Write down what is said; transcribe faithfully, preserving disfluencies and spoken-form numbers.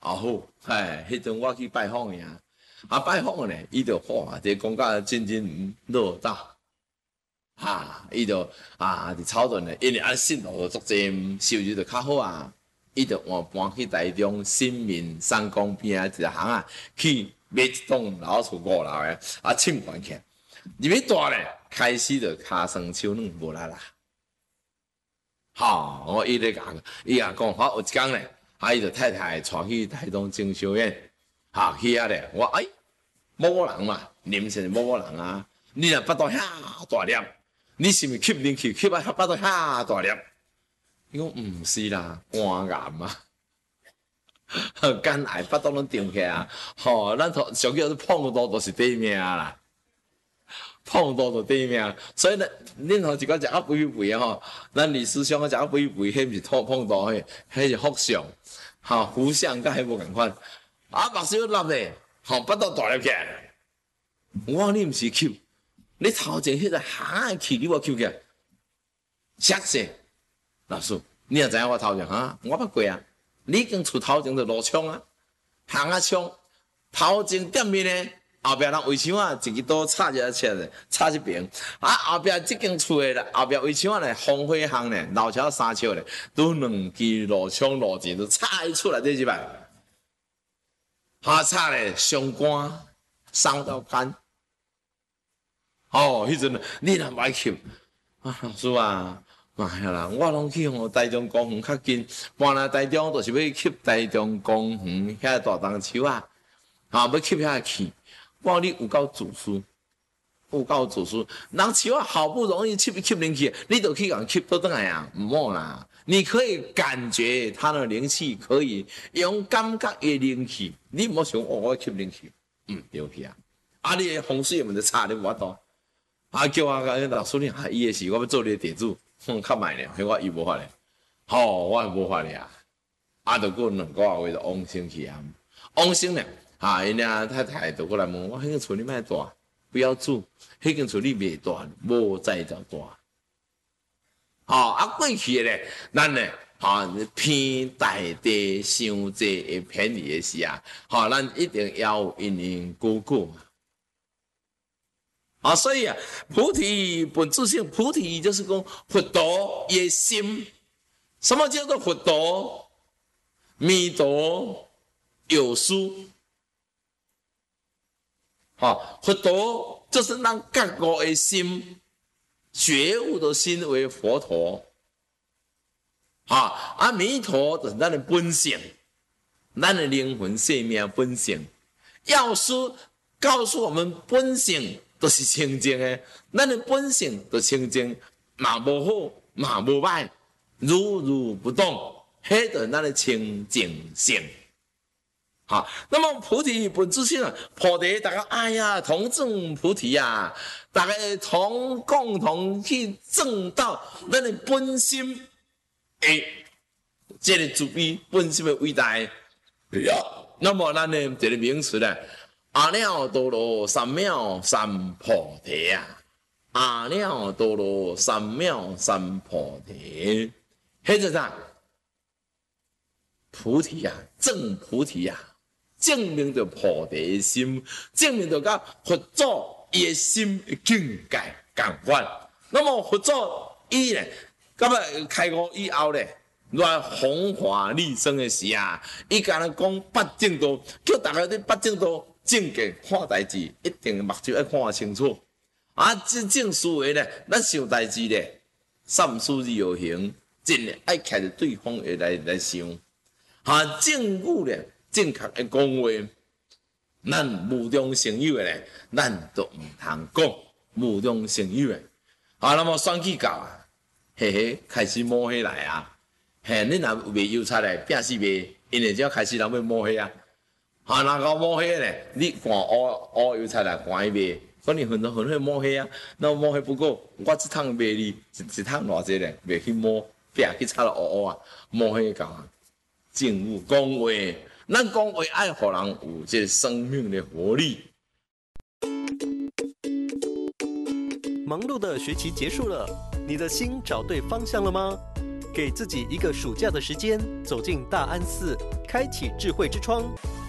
啊好，哎，迄阵我去拜访伊啊，啊拜访呢，伊就吼啊，这讲甲真真乐道。哈，伊就啊，伫草屯咧，因为啊信徒足济，收入就较好啊。伊就换搬去台中新民三公边啊一个行啊，去买一栋老厝五楼诶，啊浸悬起。入去大咧，开始就骹酸手软无力啦。好，我伊咧讲，伊也讲，我有一工咧，啊伊就太太带去台东进修院，哈去遐咧，我哎，某某人嘛，啉是某某人啊，你若巴肚遐大粒。你是毋是吸进去，吸啊巴肚遐大粒？伊讲毋是啦，肝癌啊，肝癌巴肚拢顶起啊！吼、哦，咱上叫是碰到都是第一名啦，碰到就第一名。所以呢，恁吼一个食啊肥肥吼，咱历史上个食啊肥肥，迄毋是碰碰到迄，迄是福相，吼福相甲迄无共款。啊，目睭立咧，吼巴肚大粒起来，我讲你毋是吸。你头前迄个行的气，你我吸起来，吓死！老师，你也知影我头前哈，我捌过啊。你已经厝头前就落枪啊，行啊枪，头前点面呢，后壁人围墙啊，一支刀插一下切咧，插一边。啊，后壁即间厝的咧，后壁围墙咧，风火巷咧，老桥三桥咧，都两支落枪落钱都插伊出来这一摆，哈插咧伤肝，伤到肝。哦，迄阵你若歹吸啊，老师啊，妈呀啦，我拢去互台中公园较近，搬来台中就是要吸台中公园遐大丛树啊，啊，要吸遐气。我讲你有够自私，有够自私。人树啊，好不容易吸吸进去，你就去共吸倒转来啊，唔好啦。你可以感觉它的灵气，可以用感觉的灵气，你唔好想哦，我吸进去，嗯，对去啊。啊，你的风水唔就差你无法度。啊！叫我甲老师你啊，伊诶是我要做你地主，哼，较慢咧，迄我伊无法咧，吼，我无法咧啊！啊，就过两个月就往生去啊，往生咧，啊，因啊太太就过来问我，迄间厝你卖大，不要住，迄间厝你袂大，无再就大。吼，啊，过去咧，咱咧，吼，偏大地伤济会便宜诶事啊，吼，咱一定要因因果果。啊，所以啊，菩提本自性，菩提就是讲佛陀也心。什么叫做佛陀？弥陀有书。啊，佛陀就是让觉悟的心，觉悟的心为佛陀。啊，啊，弥陀就是咱的本性，咱的灵魂生命本性。药师告诉我们本性。都是清净的，咱的本性都清净，嘛无好，嘛无歹，如如不动，迄就是咱的清净性。好，那么菩提本自性啊，菩提大家哎呀，同证菩提啊，大家同共同去证到咱的本心，诶，这个主比本心的伟大。那么咱的这个名词呢？阿耨多罗三藐三菩提啊！阿耨多罗三藐三菩提，迄是啥？菩提啊，证菩提啊，证明着菩提的心，证明着甲佛祖伊的心的境界共款。那么佛祖伊咧，咁啊开悟以后咧，来弘法利生的时啊，伊甲咱讲八正道，叫大家伫八正道。正经看代志，一定目睭要看清楚。啊，真正思维咧，咱想代志咧，三思而后行，真诶爱徛着对方诶来来想。啊，正语咧，正确诶讲话，咱无中生有诶咧，咱都毋通讲无中生有诶。啊，那么选举到啊，嘿嘿，开始摸黑来啊，嘿，你若袂油漆咧，拼死袂，因为只要开始人要摸黑啊。啊，那个摸黑咧，你看乌乌油菜来看伊卖，可能很多很多摸黑啊。那摸黑不过，我一趟卖你一一趟偌济咧，袂去摸，拼去擦了乌乌啊，摸黑搞啊。正语讲话，咱讲话爱互人有这生命的活力。 忙碌的学期结束了，你的心找对方向了吗？ 给自己一个暑假的时间，走进大安寺，开启智慧之窗。